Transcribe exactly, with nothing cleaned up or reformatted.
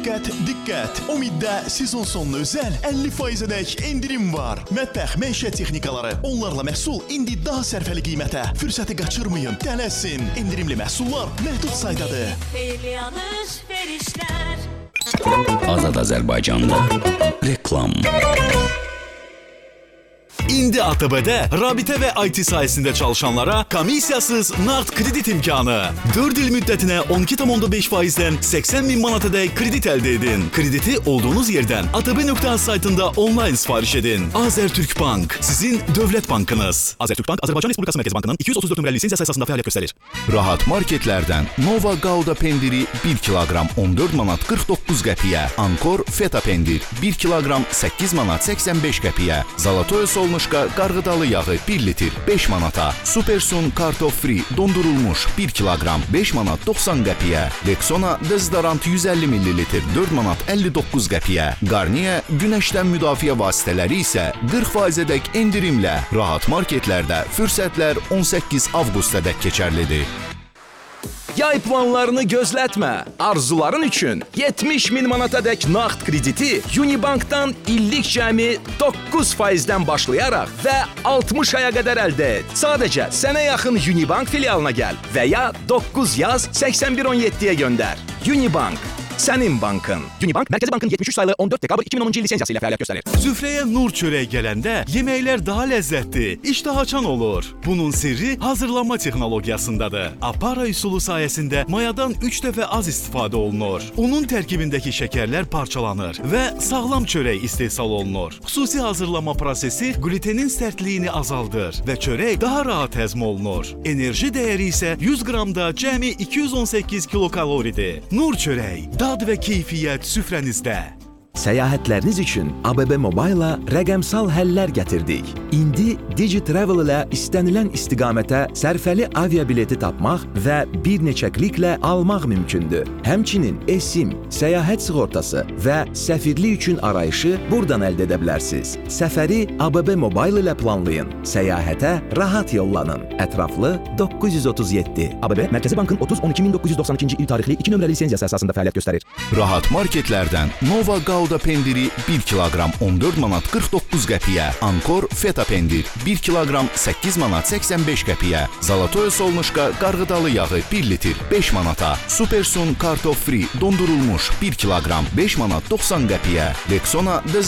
Diqqət, diqqət! Umiddə sezon sonuna özəl əlli faizədək endirim var. Mətbəx, məişət texnikaları, onlarla məhsul indi daha sərfəli qiymətə. Fürsəti qaçırmayın, tələsin. Endirimli məhsullar məhdud saydadır. Xeyli alış-verişlər. Azad Azərbaycanda reklam. İndi A T B'də rabitə və I T sayəsində çalışanlara komissiyasız nağd kredit imkanı. dörd il müddətinə on iki tam beş faizdən səksən min manatadək kredit əldə edin. Krediti olduğunuz yerdən A T B nöqtə az saytında onlayn sifariş edin. Azərtürk Bank, sizin dövlət bankınız. Azərtürk Bank, Azərbaycan Respublikası Mərkəzi Bankının iki yüz otuz dörd nömrəli lisenziyası əsasında fəaliyyət göstərir. Rahat marketlərdən Nova Gouda pendiri bir kiloqram on dörd manat qırx doqquz qəpiyə, Ankor Feta pendir bir kiloqram səkkiz manat səksən beş qəpiyə, Zalatoy Solnuşka qarğıdalı yağı bir litr beş manata, Supersun kartof free dondurulmuş bir kiloqram beş manat doxsan qəpiyə, Rexona dezodorant yüz əlli millilitr dörd manat əlli doqquz qəpiyə, Garnier günəşdən müdafiə vasitələri isə qırx faizədək endirimlə Rahat marketlərdə fürsətlər on səkkiz avqustadək keçərlidir. Yay planlarını gözlətmə. Arzuların üçün yetmiş min manatadək nağd krediti Unibankdan illik cəmi doqquz faizdən başlayaraq və altmış aya qədər əldə et. Sadəcə sənə yaxın Unibank filialına gəl və ya doqquz yaz səksən bir on yeddiyə göndər. Unibank, sənin bankın. Unibank, Mərkəzi Bankın yetmiş üç sayılı on dörd dekabr iki min onuncu il lisenziyası ilə fəaliyyət göstərir. Süfrəyə nur çörək gələndə yeməklər daha ləzzətli, iştah açan olur. Bunun sirri hazırlanma texnologiyasındadır. Apara üsulu sayəsində mayadan üç dəfə az istifadə olunur. Unun tərkibindəki şəkərlər parçalanır və sağlam çörək istehsal olunur. Xüsusi hazırlanma prosesi glutenin sərtliyini azaldır və çörək daha rahat həzm olunur. Enerji dəyəri isə yüz qramda cəmi iki yüz on səkkiz kilokaloridir. Nur çörək, dad və keyfiyyət süfrənizdə. Səyahətləriniz üçün A B B Mobile-la rəqəmsal həllər gətirdik. İndi DigiTravel ilə istənilən istiqamətə sərfəli aviabileti tapmaq və bir neçə kliklə almaq mümkündür. Həmçinin eSIM, səyahət sığortası və səfirlik üçün arayışı buradan əldə edə bilərsiniz. Səfəri A B B Mobile ilə planlayın. Səyahətə rahat yollanın. Ətraflı doqquz yüz otuz yeddi. A B B Mərkəzi Bankın otuz on iki min doqquz yüz doxsan ikinci il tarixli iki nömrəli lisenziyası əsasında fəaliyyət göstərir. Rahat marketlərdən Nova Gouda pendiri bir kiloqram on dörd manat qırx doqquz qəpiyə, Ankor Feta pendir bir kiloqram səkkiz manat səksən beş qəpiyə, Zalatoy Solnuşka qarğıdalı yağı bir litr beş manata, Supersun kartof free dondurulmuş bir kiloqram beş manat doxsan qəpiyə, Rexona